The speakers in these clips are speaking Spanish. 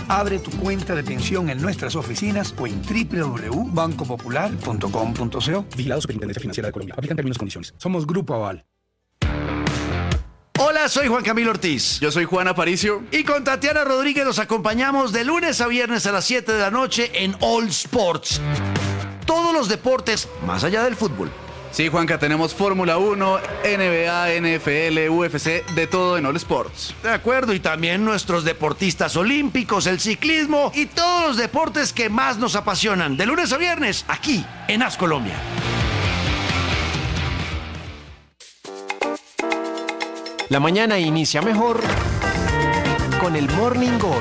Abre tu cuenta de pensión en nuestras oficinas o en www.bancopopular.com.co. Vigilado Superintendencia Financiera de Colombia. Aplican términos y condiciones. Somos Grupo Aval. Hola, soy Juan Camilo Ortiz. Yo soy Juan Aparicio. Y con Tatiana Rodríguez los acompañamos de lunes a viernes a las 7 de la noche en All Sports. Todos los deportes más allá del fútbol. Sí, Juanca, tenemos Fórmula 1, NBA, NFL, UFC, de todo en All Sports. De acuerdo, y también nuestros deportistas olímpicos, el ciclismo y todos los deportes que más nos apasionan. De lunes a viernes, aquí en As Colombia. La mañana inicia mejor con el Morning Gol.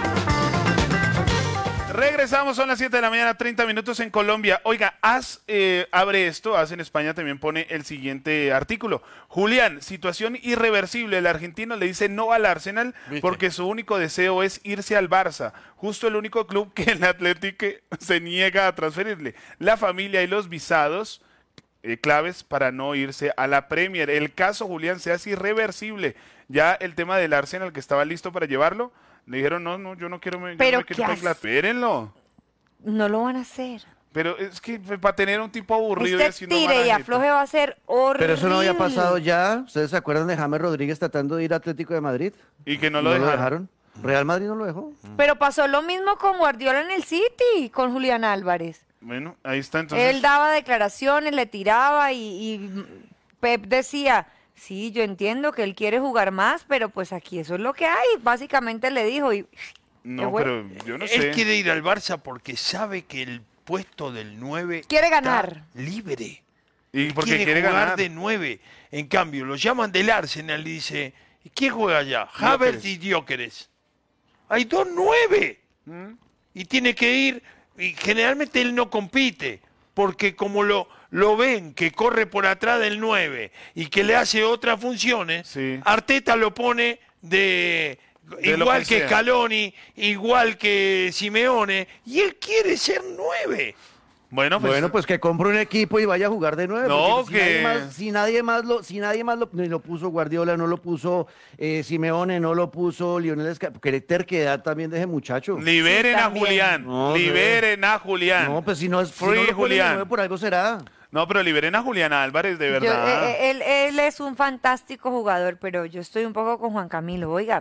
Regresamos, son las 7 de la mañana, 30 minutos en Colombia. Oiga, abre esto, AS en España también pone el siguiente artículo. Julián, situación irreversible. El argentino le dice no al Arsenal porque su único deseo es irse al Barça. Justo el único club que el Atlético se niega a transferirle. La familia y los visados claves para no irse a la Premier. El caso, Julián, se hace irreversible. Ya el tema del Arsenal, que estaba listo para llevarlo, le dijeron, no, yo no quiero, pero yo no quiero para Inglaterra. Espérenlo. No lo van a hacer. Pero es que para tener un tipo aburrido... Usted tire y afloje va a ser horrible. Pero eso no había pasado ya. ¿Ustedes se acuerdan de James Rodríguez tratando de ir a Atlético de Madrid? Y que no lo dejaron. Real Madrid no lo dejó. Pero pasó lo mismo con Guardiola en el City, con Julián Álvarez. Bueno, ahí está entonces. Él daba declaraciones, le tiraba y Pep decía, sí, yo entiendo que él quiere jugar más, pero pues aquí eso es lo que hay. Básicamente le dijo y... No, pero yo no sé. Él quiere ir al Barça porque sabe que el puesto del 9 quiere ganar. Está libre. Y porque quiere jugar ganar de 9. En cambio, lo llaman del Arsenal y dice, ¿quién juega allá? Havertz y Gyökeres. Hay 2 9. Y tiene que ir... Y generalmente él no compite, porque como lo ven que corre por atrás del 9 y que le hace otras funciones, sí. Arteta lo pone de igual que Scaloni, igual que Simeone, y él quiere ser 9. Bueno, pues que compre un equipo y vaya a jugar de 9. No, si nadie más lo puso Guardiola, no lo puso Simeone, no lo puso Lionel Scaloni. Que terquedad también de ese muchacho. Liberen a Julián. No, liberen a Julián. No, pues si no es Free Julián, por algo será. No, pero liberen a Julián Álvarez, de verdad. Él es un fantástico jugador, pero yo estoy un poco con Juan Camilo. Oiga,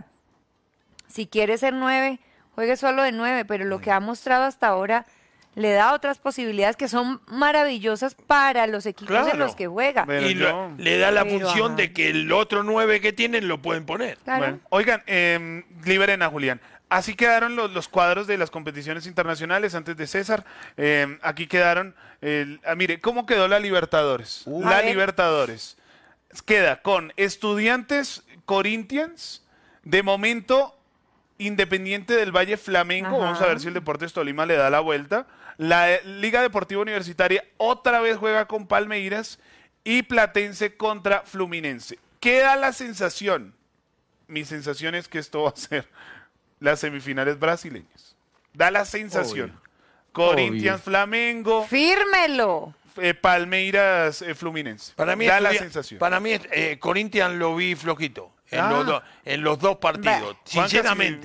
si quiere ser 9, juegue solo de 9, pero lo que ha mostrado hasta ahora le da otras posibilidades que son maravillosas para los equipos en los que juega. Y le da la función de que el otro 9 que tienen lo pueden poner. Claro. Bueno, oigan, liberen a Julián. Así quedaron los cuadros de las competiciones internacionales antes de César. Aquí quedaron, mire, ¿cómo quedó la Libertadores? La Libertadores queda con Estudiantes, Corinthians, de momento Independiente del Valle, Flamengo. Ajá. Vamos a ver si el Deportes Tolima le da la vuelta. La Liga Deportiva Universitaria otra vez juega con Palmeiras y Platense contra Fluminense. Queda la sensación, mi sensación es que esto va a ser las semifinales brasileñas. Da la sensación. Corinthians, Flamengo. ¡Fírmelo! Palmeiras, Fluminense. Para mí da la sensación. Para mí, Corinthians lo vi flojito. En los dos partidos, sinceramente.